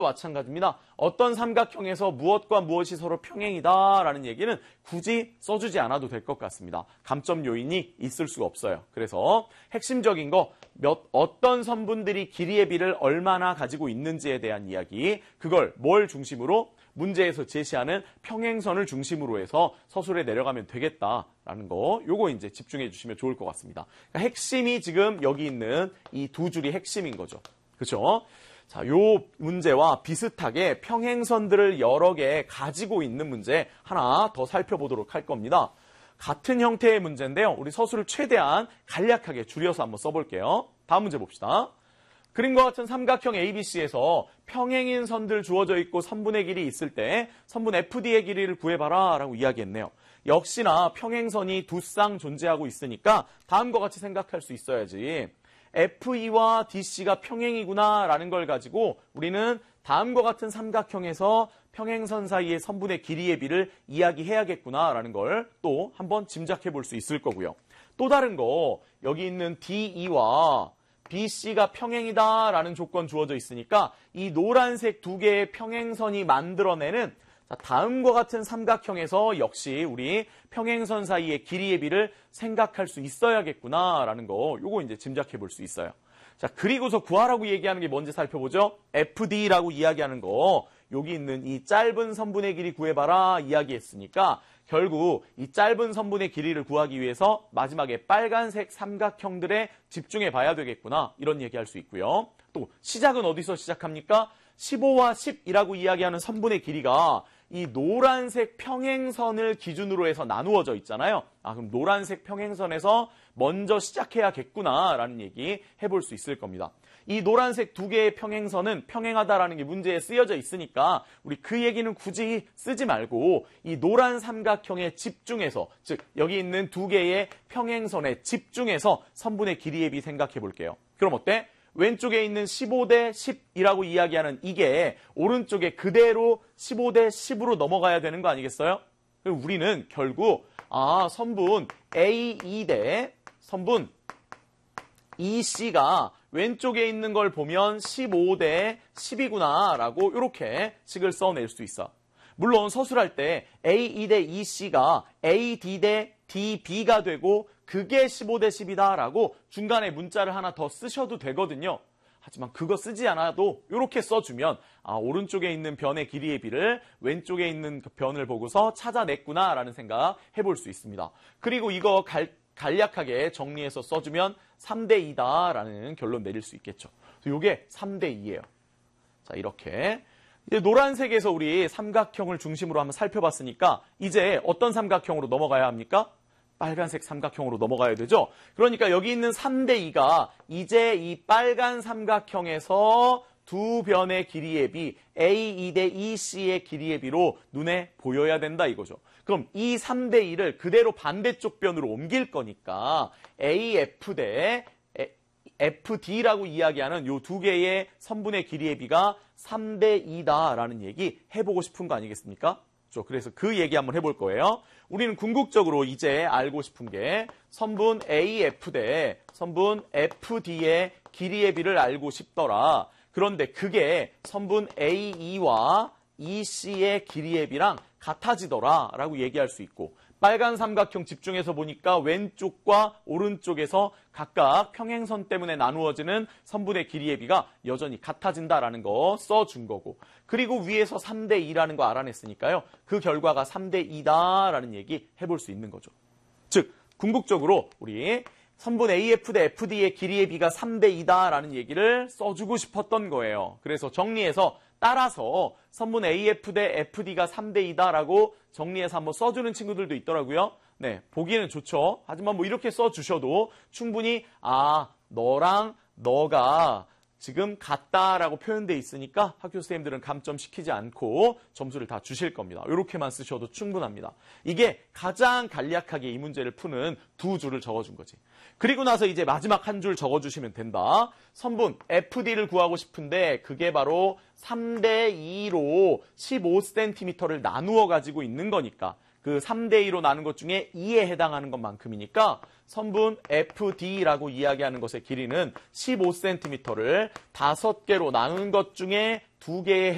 마찬가지입니다. 어떤 삼각형에서 무엇과 무엇이 서로 평행이다라는 얘기는 굳이 써주지 않아도 될 것 같습니다. 감점 요인이 있을 수가 없어요. 그래서 핵심적인 거 어떤 선분들이 길이의 비를 얼마나 가지고 있는지에 대한 이야기, 그걸 뭘 중심으로? 문제에서 제시하는 평행선을 중심으로 해서 서술에 내려가면 되겠다라는 거, 요거 이제 집중해 주시면 좋을 것 같습니다. 그러니까 핵심이 지금 여기 있는 이 두 줄이 핵심인 거죠. 그렇죠? 자, 요 문제와 비슷하게 평행선들을 여러 개 가지고 있는 문제 하나 더 살펴보도록 할 겁니다. 같은 형태의 문제인데요. 우리 서술을 최대한 간략하게 줄여서 한번 써볼게요. 다음 문제 봅시다. 그림과 같은 삼각형 ABC에서 평행인 선들 주어져 있고 선분의 길이 있을 때 선분 FD의 길이를 구해봐라 라고 이야기했네요. 역시나 평행선이 두 쌍 존재하고 있으니까 다음과 같이 생각할 수 있어야지. FE와 DC가 평행이구나 라는 걸 가지고 우리는 다음과 같은 삼각형에서 평행선 사이의 선분의 길이의 비를 이야기해야겠구나 라는 걸 또 한번 짐작해 볼 수 있을 거고요. 또 다른 거, 여기 있는 DE와 BC가 평행이다 라는 조건 주어져 있으니까 이 노란색 두 개의 평행선이 만들어내는 다음과 같은 삼각형에서 역시 우리 평행선 사이의 길이의 비를 생각할 수 있어야겠구나라는 거, 요거 이제 짐작해 볼 수 있어요. 자, 그리고서 구하라고 얘기하는 게 뭔지 살펴보죠. FD라고 이야기하는 거, 여기 있는 이 짧은 선분의 길이 구해봐라 이야기했으니까 결국 이 짧은 선분의 길이를 구하기 위해서 마지막에 빨간색 삼각형들에 집중해 봐야 되겠구나, 이런 얘기할 수 있고요. 또 시작은 어디서 시작합니까? 15와 10이라고 이야기하는 선분의 길이가 이 노란색 평행선을 기준으로 해서 나누어져 있잖아요. 그럼 노란색 평행선에서 먼저 시작해야겠구나라는 얘기 해볼 수 있을 겁니다. 이 노란색 두 개의 평행선은 평행하다라는 게 문제에 쓰여져 있으니까 우리 그 얘기는 굳이 쓰지 말고 이 노란 삼각형에 집중해서, 즉 여기 있는 두 개의 평행선에 집중해서 선분의 길이의 비 생각해 볼게요. 그럼 어때? 왼쪽에 있는 15대 10이라고 이야기하는 이게 오른쪽에 그대로 15대 10으로 넘어가야 되는 거 아니겠어요? 우리는 결국 선분 AE 대 선분 EC가 왼쪽에 있는 걸 보면 15대 10이구나 라고 이렇게 식을 써낼 수 있어. 물론 서술할 때 AE 대 EC가 AD 대 DB가 되고 그게 15대 10이다 라고 중간에 문자를 하나 더 쓰셔도 되거든요. 하지만 그거 쓰지 않아도 이렇게 써주면 오른쪽에 있는 변의 길이의 비를 왼쪽에 있는 변을 보고서 찾아냈구나 라는 생각 해볼 수 있습니다. 그리고 이거 간략하게 정리해서 써주면 3대 2다 라는 결론 내릴 수 있겠죠. 이게 3대 2예요. 자, 이렇게 이제 노란색에서 우리 삼각형을 중심으로 한번 살펴봤으니까 이제 어떤 삼각형으로 넘어가야 합니까? 빨간색 삼각형으로 넘어가야 되죠. 그러니까 여기 있는 3대 2가 이제 이 빨간 삼각형에서 두 변의 길이의 비 AE 대 EC의 길이의 비로 눈에 보여야 된다 이거죠. 그럼 이 3대 2를 그대로 반대쪽 변으로 옮길 거니까 AF 대 FD라고 이야기하는 이 두 개의 선분의 길이의 비가 3대 2다라는 얘기 해보고 싶은 거 아니겠습니까? 그래서 그 얘기 한번 해볼 거예요. 우리는 궁극적으로 이제 알고 싶은 게 선분 AF 대 선분 FD의 길이의 비를 알고 싶더라. 그런데 그게 선분 AE와 EC의 길이의 비랑 같아지더라 라고 얘기할 수 있고, 빨간 삼각형 집중해서 보니까 왼쪽과 오른쪽에서 각각 평행선 때문에 나누어지는 선분의 길이의 비가 여전히 같아진다라는 거 써준 거고, 그리고 위에서 3대 2라는 거 알아냈으니까요. 그 결과가 3대 2다라는 얘기 해볼 수 있는 거죠. 즉 궁극적으로 우리 선분 AF 대 FD의 길이의 비가 3대 2다라는 얘기를 써주고 싶었던 거예요. 그래서 정리해서 따라서 선분 AF 대 FD가 3대 2다라고 정리해서 한번 써주는 친구들도 있더라고요. 네, 보기에는 좋죠. 하지만 뭐 이렇게 써주셔도 충분히 너랑 너가 지금 같다라고 표현돼 있으니까 학교 선생님들은 감점시키지 않고 점수를 다 주실 겁니다. 이렇게만 쓰셔도 충분합니다. 이게 가장 간략하게 이 문제를 푸는 두 줄을 적어준 거지. 그리고 나서 이제 마지막 한 줄 적어주시면 된다. 선분 FD를 구하고 싶은데 그게 바로 3대 2로 15cm를 나누어 가지고 있는 거니까 그 3대 2로 나눈 것 중에 2에 해당하는 것만큼이니까 선분 FD라고 이야기하는 것의 길이는 15cm를 5개로 나눈 것 중에 2개에